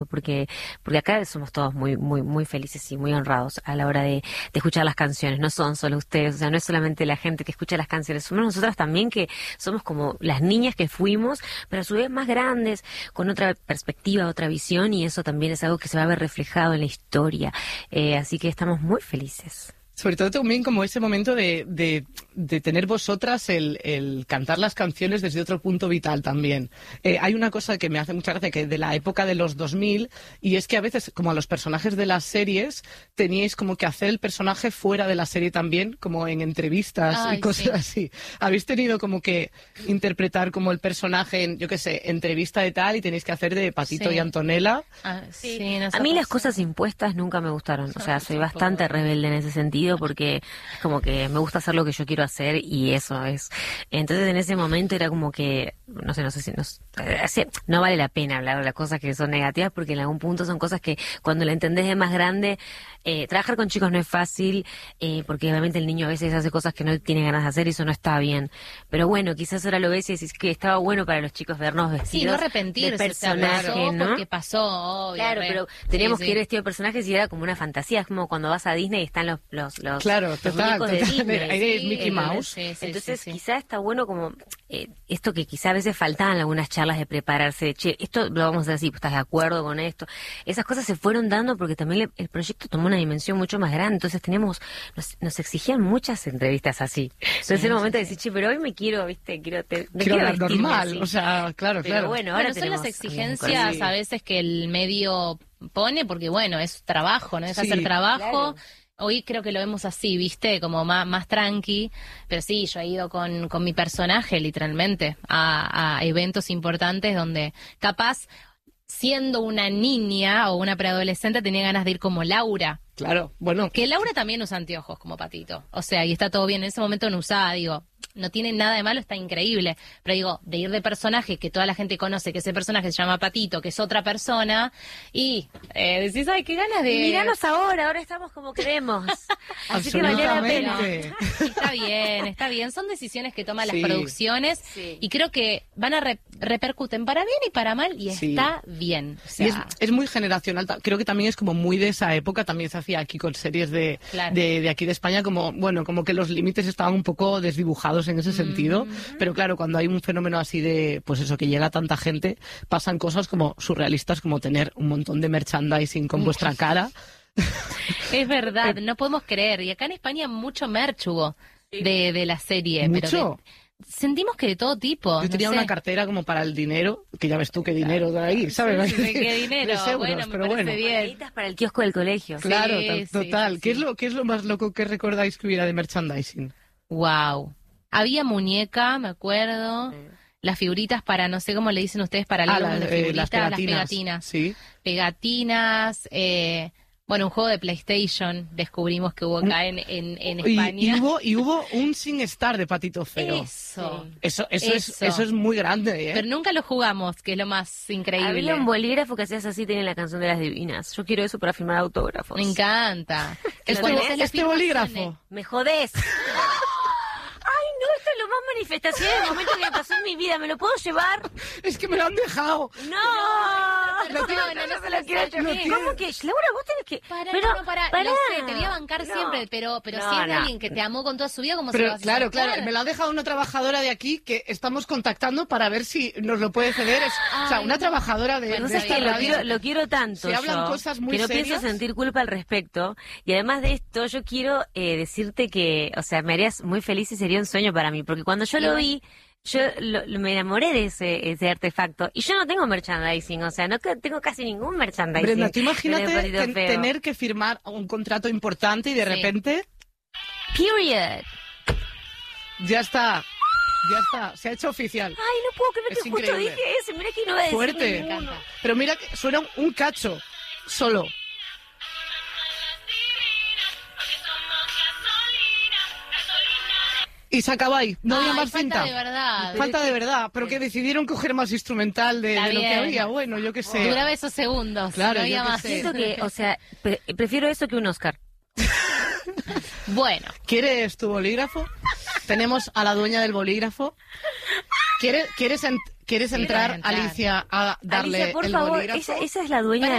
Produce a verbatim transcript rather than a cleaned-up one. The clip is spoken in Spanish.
porque porque acá somos todos muy muy muy felices y muy honrados a la hora de, de escuchar las canciones. No son solo ustedes, o sea, no es solamente la gente que escucha las canciones, somos nosotras también que somos como las niñas que fuimos, pero a su vez más grandes, con otra perspectiva, otra visión, y eso también es algo que se va a ver reflejado en la historia. Eh, así que estamos muy felices. Sobre todo también como ese momento de, de, de tener vosotras el, el cantar las canciones desde otro punto vital también. Eh, hay una cosa que me hace mucha gracia, que de la época de los dos mil, y es que a veces, como a los personajes de las series, teníais como que hacer el personaje fuera de la serie también, como en entrevistas Ay, y cosas sí. así. Habéis tenido como que interpretar como el personaje en, yo qué sé, entrevista de tal, y tenéis que hacer de Patito Sí. y Antonella. Ah, sí, Sí. nos A ha mí las pasado. cosas impuestas nunca me gustaron, o sea, soy tampoco. bastante rebelde en ese sentido porque es como que me gusta hacer lo que yo quiero hacer y eso es. Entonces en ese momento era como que, no sé, no sé si nos, eh, no vale la pena hablar de las cosas que son negativas porque en algún punto son cosas que cuando la entendés de más grande, eh, trabajar con chicos no es fácil, eh, porque obviamente el niño a veces hace cosas que no tiene ganas de hacer y eso no está bien. Pero bueno, quizás ahora lo ves y decís que estaba bueno para los chicos vernos vestidos Sí, no arrepentirse, de o sea, personaje, pasó ¿no? porque pasó, obvio. Claro, re. pero teníamos Sí, que ir sí. vestidos de personajes y era como una fantasía, es como cuando vas a Disney y están los los los, Claro, los total, muñecos de total. Disney. Ahí de Sí, Mickey ¿entendés? Mouse. Sí, sí, Entonces sí, sí. quizá está bueno como eh, esto que quizá a veces faltaban en algunas charlas de prepararse, de, che, esto lo vamos a hacer así, ¿estás de acuerdo con esto? Esas cosas se fueron dando porque también le- el proyecto tomó una dimensión mucho más grande, entonces teníamos, nos, nos exigían muchas entrevistas así. Entonces era el momento de decir, che, pero hoy me quiero, viste, quiero, te, me Quiero quiero hablar vestirme normal, así. o sea, claro, Pero claro. bueno, ahora Bueno, son las tenemos exigencias Sí. a veces que el medio pone, porque bueno, es trabajo, no deja Sí, hacer trabajo. claro. Hoy creo que lo vemos así, ¿viste? Como más, más tranqui. Pero sí, yo he ido con, con mi personaje, literalmente, a, a eventos importantes donde capaz, siendo una niña o una preadolescente, tenía ganas de ir como Laura. Claro, bueno, Que Laura también usa anteojos como Patito. O sea, y está todo bien. En ese momento no usaba, digo, no tiene nada de malo, está increíble. Pero digo, de ir de personaje, que toda la gente conoce que ese personaje se llama Patito, que es otra persona, y eh, decís, ay, qué ganas de... Y míranos ahora, ahora estamos como queremos. Así que valió la pena. absolutamente. Está bien, está bien. Son decisiones que toman Sí. las producciones Sí. y creo que van a re- repercuten para bien y para mal y Sí. está bien. O sea, y es, es muy generacional. ta- Creo que también es como muy de esa época. También se hacía aquí con series de, Claro. de, de aquí de España, como bueno, como que los límites estaban un poco desdibujados en ese sentido. Pero claro, cuando hay un fenómeno así de, pues eso, que llega a tanta gente, pasan cosas como surrealistas, como tener un montón de merchandising con vuestra cara. es verdad, no podemos creer. Y acá en España mucho merch hubo de, de la serie. Pero Mucho. de- sentimos que de todo tipo. Yo no tenía sé. una cartera como para el dinero, que ya ves tú qué dinero de ahí, ¿sabes? Sí, sí, qué dinero. Tres euros, Bueno, me pero parece bueno. bien. Moneditas para el kiosco del colegio. Claro, Sí, ta- sí, total. sí, ¿Qué, sí. Es lo, ¿Qué es lo más loco que recordáis que hubiera de merchandising? Wow. Había muñeca, me acuerdo. Las figuritas para, no sé cómo le dicen ustedes, para el Ah, álbum la- de eh, figuritas, las pegatinas. las pegatinas. Sí. Pegatinas, eh, bueno, un juego de PlayStation descubrimos que hubo acá en, en, en Y, España. y hubo, y hubo un Sin Star de Patito Feo. Eso. Eso, eso, Es, Eso. eso es muy grande, ¿eh? Pero nunca lo jugamos, que es lo más increíble. Había un bolígrafo que hacías así, tiene la canción de las divinas. Yo quiero eso para firmar autógrafos. Me encanta. Que este, cuando haces las este filmaciones- bolígrafo. ¡Me jodés! ¡Ay, no! Esto es lo más manifestación del momento que me pasó en mi vida. ¿Me lo puedo llevar? Es que me lo han dejado. ¡No! No, no, no, no se lo quiero yo. No tiene- ¿Cómo que? Laura, vos tenés que... Pará, pero, no, pará, pará. lo sé, te voy a bancar No. siempre, pero, pero No, si es de no. alguien que te amó con toda su vida, ¿cómo se lo Pero vas a claro, aceptar? claro, me lo ha dejado una trabajadora de aquí que estamos contactando para ver si nos lo puede ceder. Es, o sea, Ay, una no. trabajadora de, Bueno, de Pues es esta que lo radio. quiero, lo quiero tanto Se hablan yo, cosas muy que no serias. pienso sentir culpa al respecto. Y además de esto, yo quiero eh, decirte que, o sea, me harías muy feliz y sería un sueño para mí. Porque cuando yo lo vi, yo lo- lo- me enamoré de ese, ese artefacto. Y yo no tengo merchandising, o sea, no que- tengo casi ningún merchandising. Brenda, tú del imagínate Patito ten- Feo. tener que firmar un contrato importante y de Sí. repente Period. ya está, ya está, se ha hecho oficial. Ay, no puedo creer Es que justo increíble. dije eso. Mira que no voy a decir Fuerte. ninguno. Pero mira, que suena un, un cacho, solo. Y se acaba ahí, no había Ay, más falta cinta. de verdad. Falta de verdad, pero que decidieron coger más instrumental de, Está de lo que bien. había. Bueno, yo qué sé. Duraba esos segundos, Claro, no había yo qué más. sé. Siento que, o sea, pre- prefiero eso que un Oscar. Bueno, ¿Quieres tu bolígrafo? Tenemos a la dueña del bolígrafo. ¿Quieres, quieres, en- ¿quieres Quiero entrar, entrar. Alicia, a darle Alicia, por el favor, bolígrafo? esa, esa es la dueña Para- de